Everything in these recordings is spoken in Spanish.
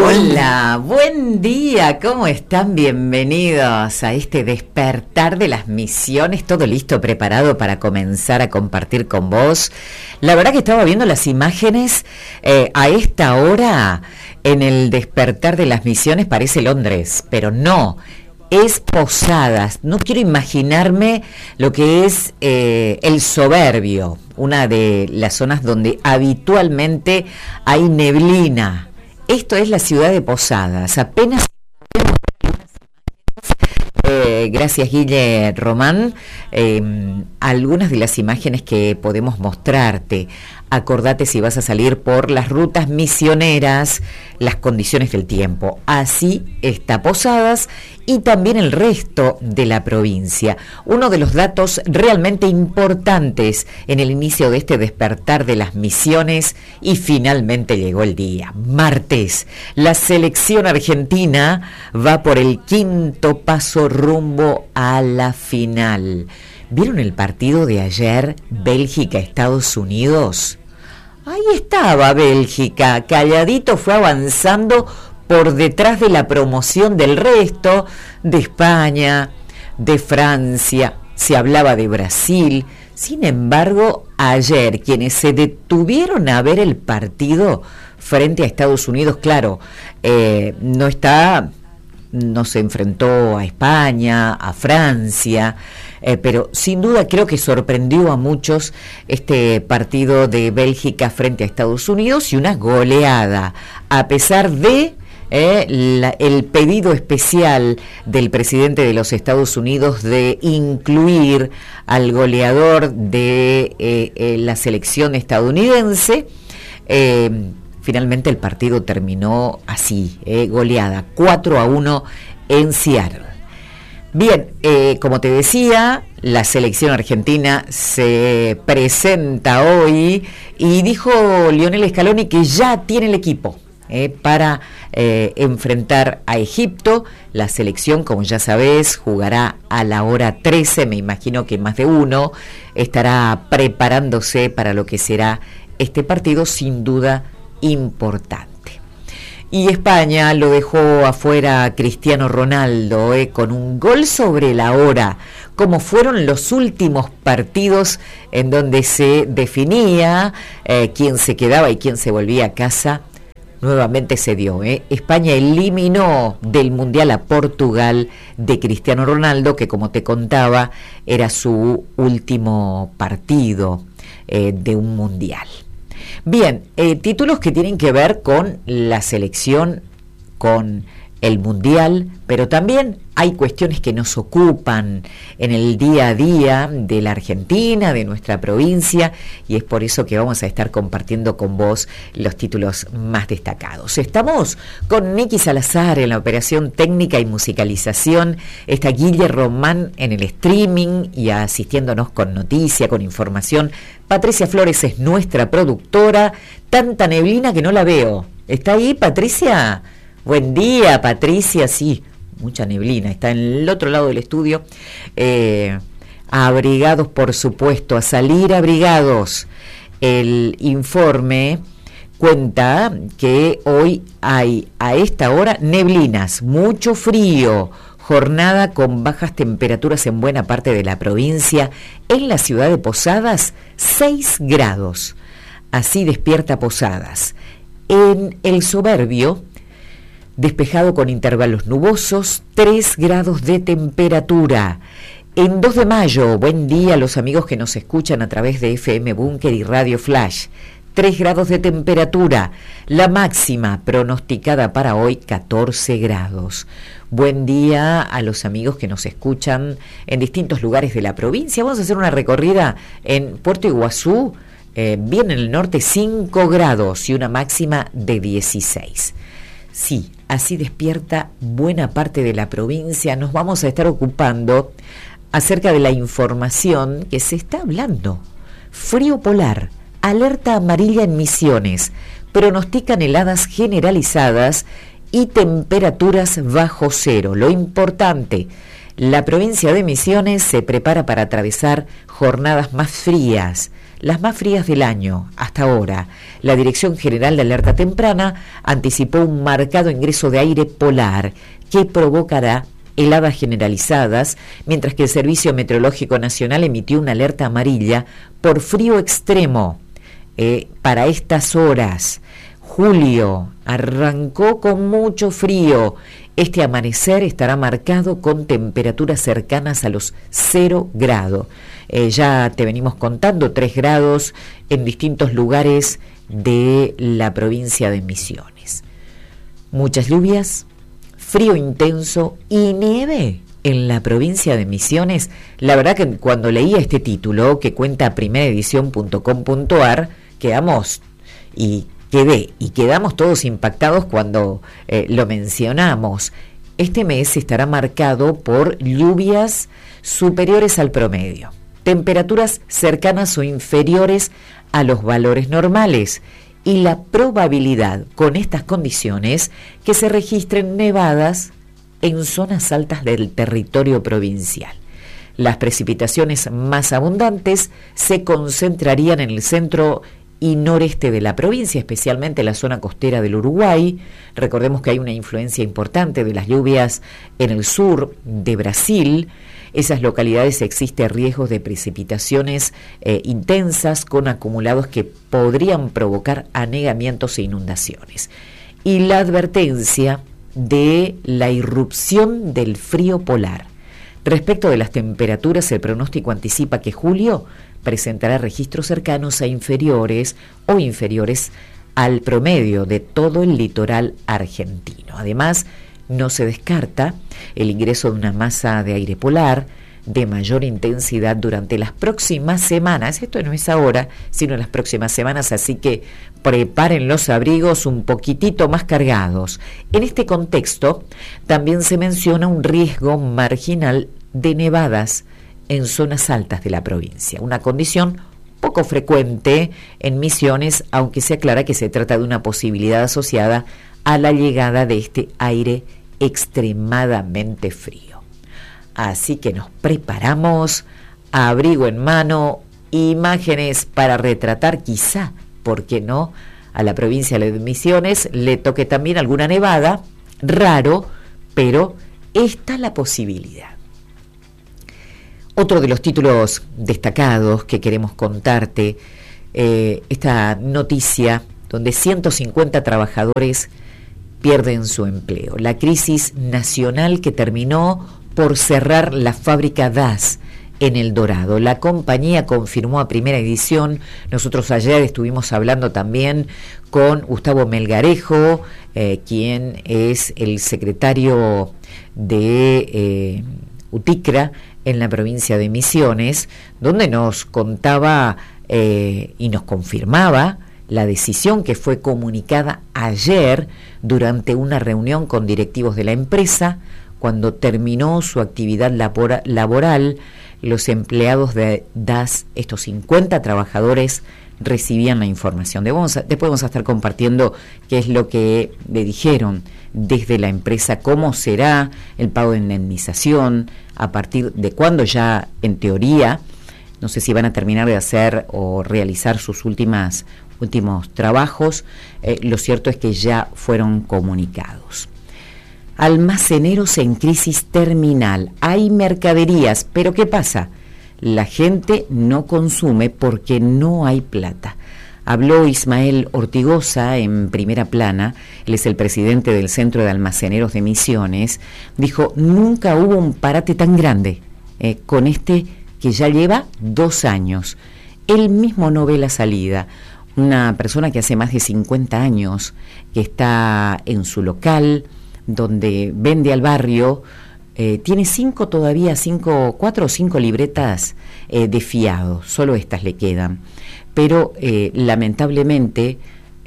Hola, buen día, ¿cómo están? Bienvenidos a este despertar de las misiones, todo listo, preparado para comenzar a compartir con vos. La verdad que estaba viendo las imágenes a esta hora en el despertar de las misiones, parece Londres, pero no, es Posadas. No quiero imaginarme lo que es el Soberbio, una de las zonas donde habitualmente hay neblina. Esto es la ciudad de Posadas. Apenas gracias Guille Román, algunas de las imágenes que podemos mostrarte. Acordate si vas a salir por las rutas misioneras, las condiciones del tiempo. Así está Posadas y también el resto de la provincia. Uno de los datos realmente importantes en el inicio de este despertar de las misiones, y finalmente llegó el día, martes. La selección argentina va por el quinto paso rumbo a la final. ¿Vieron el partido de ayer, Bélgica-Estados Unidos? Ahí estaba Bélgica, calladito fue avanzando por detrás de la promoción del resto, de España, de Francia, se hablaba de Brasil. Sin embargo, ayer quienes se detuvieron a ver el partido frente a Estados Unidos, claro, no se enfrentó a España, a Francia, pero sin duda creo que sorprendió a muchos este partido de Bélgica frente a Estados Unidos, y una goleada, a pesar de el pedido especial del presidente de los Estados Unidos de incluir al goleador de la selección estadounidense. Finalmente el partido terminó así, goleada 4-1 en Seattle. Bien, como te decía, la selección argentina se presenta hoy y dijo Lionel Scaloni que ya tiene el equipo para enfrentar a Egipto. La selección, como ya sabes, jugará a la hora 13, me imagino que más de uno estará preparándose para lo que será este partido, sin duda importante. Y España lo dejó afuera a Cristiano Ronaldo con un gol sobre la hora, como fueron los últimos partidos en donde se definía quién se quedaba y quién se volvía a casa. Nuevamente se dio. España eliminó del Mundial a Portugal de Cristiano Ronaldo, que como te contaba era su último partido de un Mundial. Bien, títulos que tienen que ver con la selección, con el Mundial, pero también hay cuestiones que nos ocupan en el día a día de la Argentina, de nuestra provincia, y es por eso que vamos a estar compartiendo con vos los títulos más destacados. Estamos con Nicky Salazar en la operación técnica y musicalización, está Guille Román en el streaming y asistiéndonos con noticia, con información. Patricia Flores es nuestra productora. Tanta neblina que no la veo. ¿Está ahí, Patricia? Buen día, Patricia. Sí, mucha neblina. Está en el otro lado del estudio. Abrigados, por supuesto, a salir abrigados. El informe cuenta que hoy hay a esta hora neblinas, mucho frío. Jornada con bajas temperaturas en buena parte de la provincia. En la ciudad de Posadas, 6 grados. Así despierta Posadas. En el Soberbio, despejado con intervalos nubosos, 3 grados de temperatura. En 2 de mayo, buen día a los amigos que nos escuchan a través de FM Búnker y Radio Flash. 3 grados de temperatura. La máxima pronosticada para hoy, 14 grados. Buen día a los amigos que nos escuchan en distintos lugares de la provincia. Vamos a hacer una recorrida en Puerto Iguazú, bien en el norte, 5 grados y una máxima de 16. Sí, así despierta buena parte de la provincia. Nos vamos a estar ocupando acerca de la información que se está hablando. Frío polar, alerta amarilla en Misiones, pronostican heladas generalizadas y temperaturas bajo cero. Lo importante, la provincia de Misiones se prepara para atravesar jornadas más frías. las más frías del año hasta ahora. La Dirección General de Alerta Temprana anticipó un marcado ingreso de aire polar que provocará heladas generalizadas, mientras que el Servicio Meteorológico Nacional emitió una alerta amarilla por frío extremo para estas horas. Julio arrancó con mucho frío. Este amanecer estará marcado con temperaturas cercanas a los 0 grados. Ya te venimos contando 3 grados en distintos lugares de la provincia de Misiones. Muchas lluvias, frío intenso y nieve en la provincia de Misiones. La verdad que cuando leía este título que cuenta primeraedición.com.ar, quedamos y quedamos todos impactados cuando lo mencionamos. Este mes estará marcado por lluvias superiores al promedio, temperaturas cercanas o inferiores a los valores normales y la probabilidad con estas condiciones que se registren nevadas en zonas altas del territorio provincial. Las precipitaciones más abundantes se concentrarían en el centro y noreste de la provincia, especialmente en la zona costera del Uruguay. Recordemos que hay una influencia importante de las lluvias en el sur de Brasil. Esas localidades existe riesgos de precipitaciones intensas con acumulados que podrían provocar anegamientos e inundaciones. Y la advertencia de la irrupción del frío polar. Respecto de las temperaturas, el pronóstico anticipa que julio presentará registros cercanos a inferiores o inferiores al promedio de todo el litoral argentino. Además, no se descarta el ingreso de una masa de aire polar de mayor intensidad durante las próximas semanas. Esto no es ahora, sino en las próximas semanas, así que preparen los abrigos un poquitito más cargados. En este contexto, también se menciona un riesgo marginal de nevadas en zonas altas de la provincia, una condición poco frecuente en Misiones, aunque se aclara que se trata de una posibilidad asociada a la llegada de este aire extremadamente frío. Así que nos preparamos, abrigo en mano, imágenes para retratar quizá, ¿por qué no?, a la provincia de Misiones le toque también alguna nevada, raro, pero está la posibilidad. Otro de los títulos destacados que queremos contarte, esta noticia donde 150 trabajadores pierden su empleo. La crisis nacional que terminó por cerrar la fábrica DAS en El Dorado. La compañía confirmó a Primera Edición. Nosotros ayer estuvimos hablando también con Gustavo Melgarejo, quien es el secretario de UTICRA en la provincia de Misiones, donde nos contaba y nos confirmaba la decisión que fue comunicada ayer durante una reunión con directivos de la empresa. Cuando terminó su actividad laboral, los empleados de DAS, estos 50 trabajadores, recibían la información. Después vamos a estar compartiendo qué es lo que le dijeron desde la empresa, cómo será el pago de indemnización, a partir de cuándo ya, en teoría, no sé si van a terminar de hacer o realizar sus últimos trabajos. Lo cierto es que ya fueron comunicados. Almaceneros en crisis terminal. Hay mercaderías, pero ¿qué pasa? La gente no consume porque no hay plata. Habló Ismael Ortigosa en Primera Plana, él es el presidente del Centro de Almaceneros de Misiones. Dijo, nunca hubo un parate tan grande con este que ya lleva 2 años. Él mismo no ve la salida. Una persona que hace más de 50 años, que está en su local, donde vende al barrio, tiene 4 o 5 libretas de fiado, solo estas le quedan. Pero lamentablemente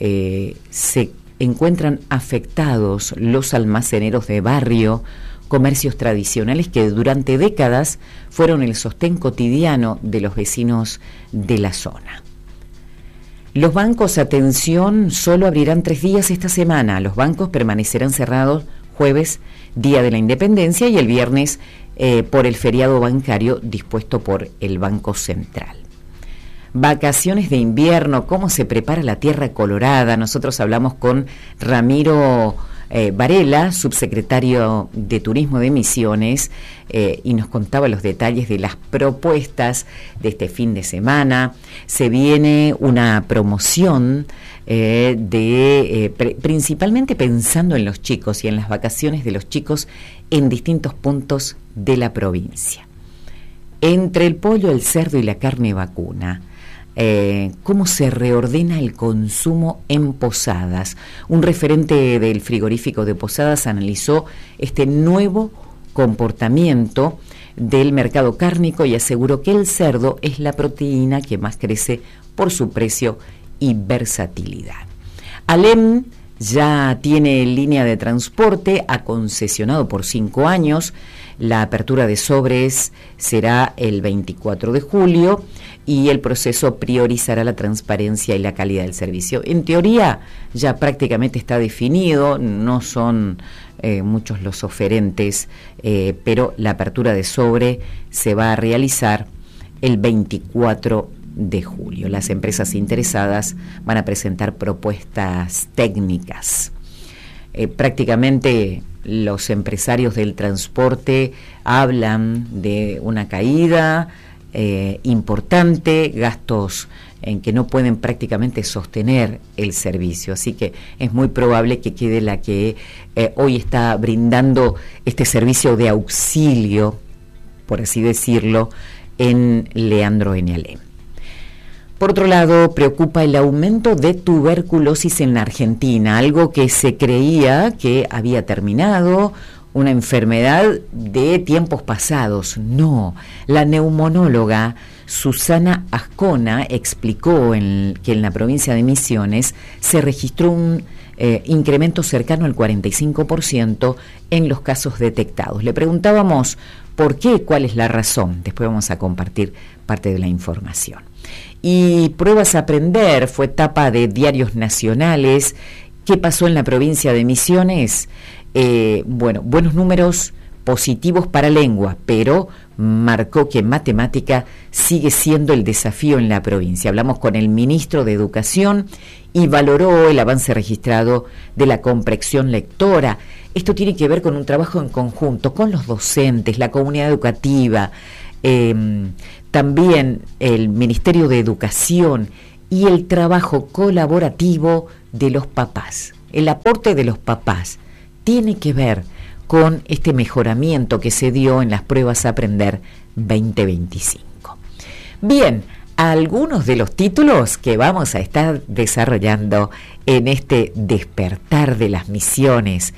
se encuentran afectados los almaceneros de barrio, comercios tradicionales que durante décadas fueron el sostén cotidiano de los vecinos de la zona. Los bancos, atención, solo abrirán 3 días esta semana. Los bancos permanecerán cerrados jueves, Día de la Independencia, y el viernes por el feriado bancario dispuesto por el Banco Central. vacaciones de invierno, cómo se prepara la tierra colorada. Nosotros hablamos con Ramiro Varela, subsecretario de Turismo de Misiones, y nos contaba los detalles de las propuestas de este fin de semana. Se viene una promoción principalmente pensando en los chicos y en las vacaciones de los chicos en distintos puntos de la provincia. Entre el pollo, el cerdo y la carne vacuna, cómo se reordena el consumo en Posadas. Un referente del frigorífico de Posadas analizó este nuevo comportamiento del mercado cárnico y aseguró que el cerdo es la proteína que más crece por su precio y versatilidad. Alem ya tiene línea de transporte, ha concesionado por 5 años. La apertura de sobres será el 24 de julio y el proceso priorizará la transparencia y la calidad del servicio. En teoría ya prácticamente está definido, no son muchos los oferentes, pero la apertura de sobre se va a realizar el 24 de julio. Las empresas interesadas van a presentar propuestas técnicas. Prácticamente los empresarios del transporte hablan de una caída importante, gastos en que no pueden prácticamente sostener el servicio, así que es muy probable que quede la que hoy está brindando este servicio de auxilio, por así decirlo, en Leandro N. Alem. Por otro lado, preocupa el aumento de tuberculosis en la Argentina, algo que se creía que había terminado, una enfermedad de tiempos pasados. No, la neumonóloga Susana Ascona explicó que en la provincia de Misiones se registró un incremento cercano al 45% en los casos detectados. Le preguntábamos por qué, cuál es la razón. Después vamos a compartir parte de la información. Y Pruebas a Aprender fue tapa de diarios nacionales. ¿Qué pasó en la provincia de Misiones? Buenos números positivos para lengua, pero marcó que matemática sigue siendo el desafío en la provincia. Hablamos con el ministro de Educación y valoró el avance registrado de la comprensión lectora. Esto tiene que ver con un trabajo en conjunto con los docentes, la comunidad educativa, también el Ministerio de Educación y el trabajo colaborativo de los papás. El aporte de los papás tiene que ver con este mejoramiento que se dio en las Pruebas a Aprender 2025. Bien, algunos de los títulos que vamos a estar desarrollando en este despertar de las misiones